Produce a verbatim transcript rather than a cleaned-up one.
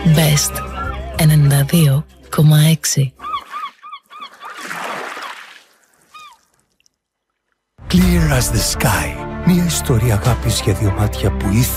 Best ενενήντα δύο κόμμα έξι. Clear as the sky. Μια ιστορία αγάπης για δύο μάτια που ήθελε